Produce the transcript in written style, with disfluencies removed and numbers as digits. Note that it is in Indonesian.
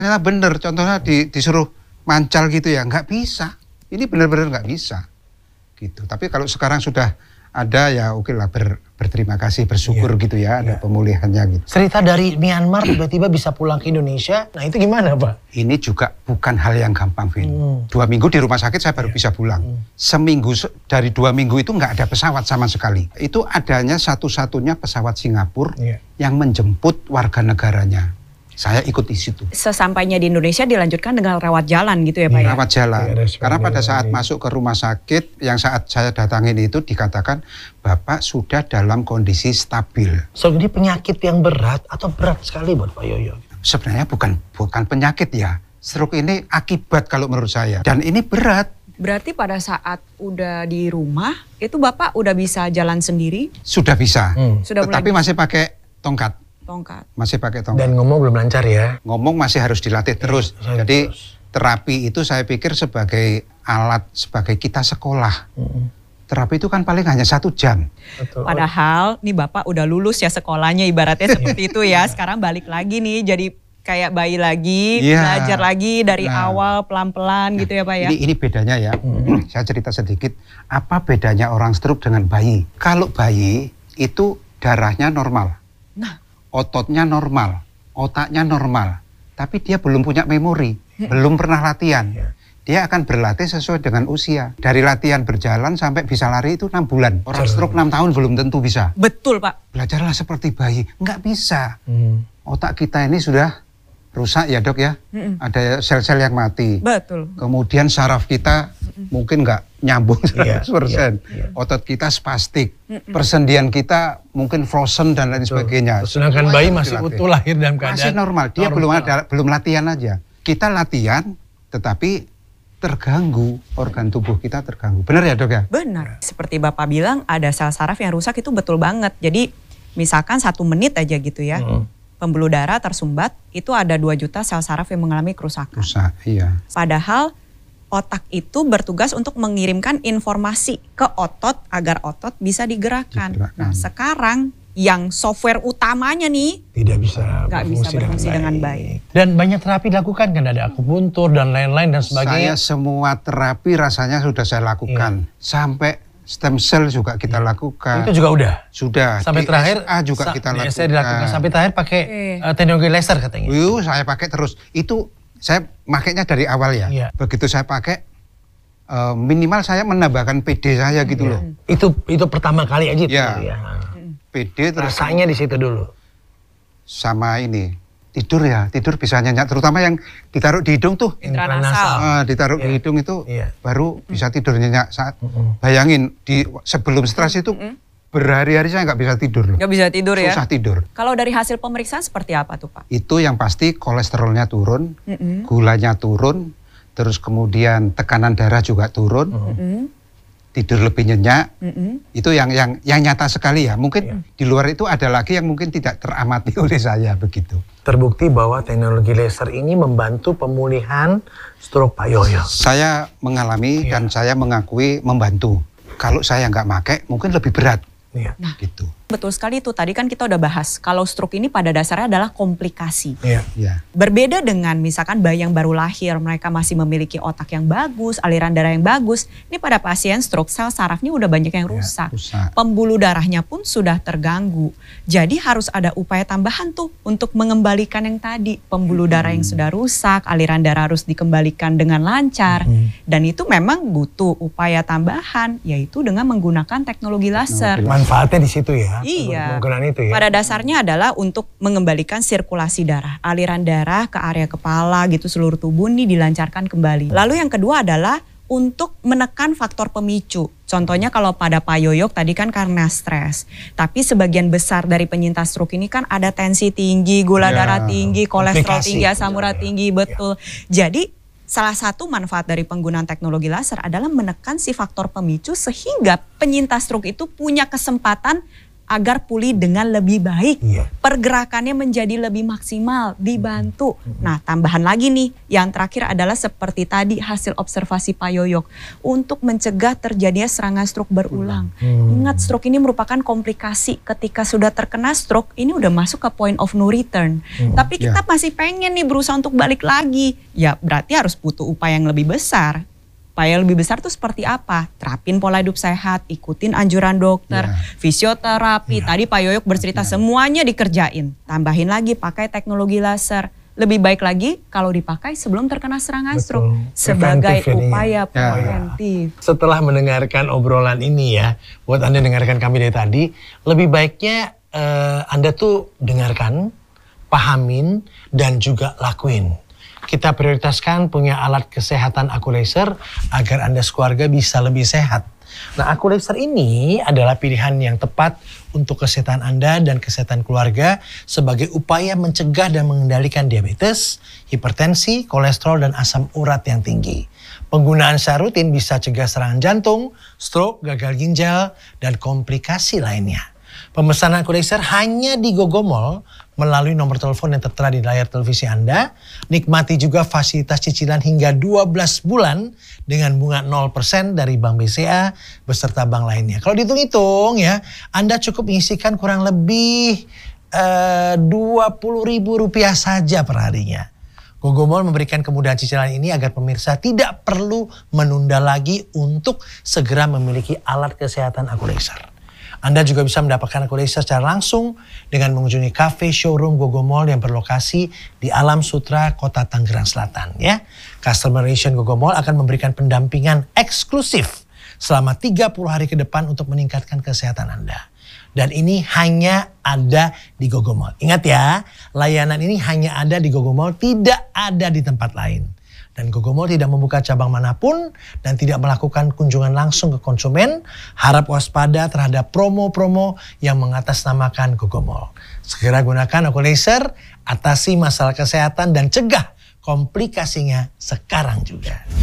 Ternyata bener, contohnya disuruh mancal gitu ya, nggak bisa. Ini benar-benar nggak bisa. Gitu. Tapi kalau sekarang sudah ada ya oke lah berterima kasih, bersyukur gitu ya, ada pemulihannya gitu. Cerita dari Myanmar tiba-tiba bisa pulang ke Indonesia, nah itu gimana Pak? Ini juga bukan hal yang gampang, Vin. 2 minggu di rumah sakit saya baru bisa pulang. Seminggu, dari 2 minggu itu nggak ada pesawat sama sekali. Itu adanya satu-satunya pesawat Singapura yang menjemput warga negaranya. Saya ikut di situ. Sesampainya di Indonesia dilanjutkan dengan rawat jalan gitu ya Pak ya? Rawat jalan. Karena pada saat masuk ke rumah sakit, yang saat saya datangin itu dikatakan, Bapak sudah dalam kondisi stabil. So, ini penyakit yang berat atau berat sekali buat Pak Yoyo? Sebenarnya bukan penyakit ya. Stroke ini akibat kalau menurut saya. Dan ini berat. Berarti pada saat udah di rumah, itu Bapak udah bisa jalan sendiri? Sudah bisa. Sudah Tetapi masih pakai tongkat. Masih pakai tongkat. Dan ngomong belum lancar ya? Ngomong masih harus dilatih terus. Jadi terapi itu saya pikir sebagai alat, sebagai kita sekolah. Terapi itu kan paling hanya 1 jam. Betul. Padahal nih Bapak udah lulus ya sekolahnya ibaratnya seperti itu ya. Sekarang balik lagi nih jadi kayak bayi lagi, belajar lagi dari awal pelan-pelan gitu ya Pak ya. Ini bedanya ya. Saya cerita sedikit. Apa bedanya orang stroke dengan bayi? Kalau bayi itu darahnya normal. Ototnya normal, otaknya normal, tapi dia belum punya memori, belum pernah latihan. Dia akan berlatih sesuai dengan usia. Dari latihan berjalan sampai bisa lari itu 6 bulan. Orang stroke 6 tahun belum tentu bisa. Betul Pak. Belajarlah seperti bayi, nggak bisa. Otak kita ini sudah rusak ya Dok ya. Ada sel-sel yang mati. Betul. Kemudian saraf kita mungkin nggak nyambung 100%. Otot kita spastik. Persendian kita mungkin frozen dan lain sebagainya. Sedangkan bayi masih utuh lahir dalam keadaan masih normal. Dia belum latihan aja. Kita latihan tetapi terganggu, organ tubuh kita terganggu. Benar ya Dok ya? Benar. Seperti Bapak bilang ada sel saraf yang rusak itu betul banget. Jadi misalkan 1 menit aja gitu ya. Pembuluh darah tersumbat, itu ada 2 juta sel saraf yang mengalami kerusakan. Rusak, iya. Padahal otak itu bertugas untuk mengirimkan informasi ke otot agar otot bisa digerakkan. Nah sekarang yang software utamanya nih nggak bisa berfungsi dengan baik. Dan banyak terapi dilakukan kan, ada akupuntur dan lain-lain dan sebagainya. Saya semua terapi rasanya sudah saya lakukan. Sampai stem cell juga kita lakukan. Itu juga udah? Sudah. Sampai terakhir juga kita lakukan. Saya dilakukan sampai terakhir pakai teknologi laser katanya. Saya pakai terus. Itu saya makainya dari awal ya. Begitu saya pakai minimal saya menambahkan PD saya gitu loh. Itu pertama kali aja itu ya. PD terus rasanya di situ dulu. Sama ini. Tidur bisa nyenyak, terutama yang ditaruh di hidung tuh. Intranasal. Ditaruh di hidung itu baru bisa tidur nyenyak. Bayangin sebelum stres itu berhari-hari saya nggak bisa tidur loh. Nggak bisa tidur ya? Susah tidur. Kalau dari hasil pemeriksaan seperti apa tuh Pak? Itu yang pasti kolesterolnya turun, gulanya turun, terus kemudian tekanan darah juga turun. Tidur lebih nyenyak, itu yang nyata sekali ya. Mungkin di luar itu ada lagi yang mungkin tidak teramati oleh saya begitu. Terbukti bahwa teknologi laser ini membantu pemulihan stroke Pak Yoyo. Saya mengalami dan saya mengakui membantu. Kalau saya nggak pakai mungkin lebih berat. Nah, gitu. Betul sekali itu. Tadi kan kita udah bahas kalau stroke ini pada dasarnya adalah komplikasi. Berbeda dengan misalkan bayi yang baru lahir, mereka masih memiliki otak yang bagus, aliran darah yang bagus. Ini pada pasien stroke sel sarafnya udah banyak yang rusak. Pembuluh darahnya pun sudah terganggu. Jadi harus ada upaya tambahan tuh untuk mengembalikan yang tadi. Pembuluh darah yang sudah rusak, aliran darah harus dikembalikan dengan lancar. Dan itu memang butuh upaya tambahan, yaitu dengan menggunakan teknologi laser. Manfaatnya di situ ya. Iya, itu ya. Pada dasarnya adalah untuk mengembalikan sirkulasi darah, aliran darah ke area kepala gitu, seluruh tubuh ini dilancarkan kembali. Lalu yang kedua adalah untuk menekan faktor pemicu. Contohnya kalau pada Pak Yoyok tadi kan karena stres. Tapi sebagian besar dari penyintas stroke ini kan ada tensi tinggi, gula darah tinggi, kolesterol tinggi, asam urat tinggi, betul. Jadi salah satu manfaat dari penggunaan teknologi laser adalah menekan si faktor pemicu sehingga penyintas stroke itu punya kesempatan agar pulih dengan lebih baik. Pergerakannya menjadi lebih maksimal, dibantu. Nah, tambahan lagi nih, yang terakhir adalah seperti tadi hasil observasi Pak Yoyok untuk mencegah terjadinya serangan stroke berulang. Ingat, stroke ini merupakan komplikasi. Ketika sudah terkena stroke, ini udah masuk ke point of no return. Tapi kita masih pengen nih berusaha untuk balik lagi. Ya berarti harus butuh upaya yang lebih besar. Upaya lebih besar itu seperti apa? Terapin pola hidup sehat, ikutin anjuran dokter, fisioterapi. Tadi Pak Yoyok bercerita semuanya dikerjain. Tambahin lagi pakai teknologi laser. Lebih baik lagi kalau dipakai sebelum terkena serangan stroke sebagai upaya preventif. Setelah mendengarkan obrolan ini ya, buat Anda dengarkan kami dari tadi, lebih baiknya Anda tuh dengarkan, pahamin, dan juga lakuin. Kita prioritaskan punya alat kesehatan Aku Laser agar Anda sekeluarga bisa lebih sehat. Nah, Aku Laser ini adalah pilihan yang tepat untuk kesehatan Anda dan kesehatan keluarga sebagai upaya mencegah dan mengendalikan diabetes, hipertensi, kolesterol, dan asam urat yang tinggi. Penggunaan secara rutin bisa cegah serangan jantung, stroke, gagal ginjal, dan komplikasi lainnya. Pemesanan Aku Laser hanya di Gogomall melalui nomor telepon yang tertera di layar televisi Anda. Nikmati juga fasilitas cicilan hingga 12 bulan dengan bunga 0% dari Bank BCA beserta bank lainnya. Kalau dihitung-hitung ya, Anda cukup mengisikan kurang lebih Rp20.000 saja per harinya. Gogomall memberikan kemudahan cicilan ini agar pemirsa tidak perlu menunda lagi untuk segera memiliki alat kesehatan Aku Laser. Anda juga bisa mendapatkan Aku Laser secara langsung dengan mengunjungi cafe showroom Gogomall yang berlokasi di Alam Sutra, Kota Tangerang Selatan. Ya, Customer Relation Gogomall akan memberikan pendampingan eksklusif selama 30 hari ke depan untuk meningkatkan kesehatan Anda. Dan ini hanya ada di Gogomall. Ingat ya, layanan ini hanya ada di Gogomall, tidak ada di tempat lain. Dan Gogomall tidak membuka cabang manapun dan tidak melakukan kunjungan langsung ke konsumen. Harap waspada terhadap promo-promo yang mengatasnamakan Gogomall. Segera gunakan Aku Laser, atasi masalah kesehatan dan cegah komplikasinya sekarang juga.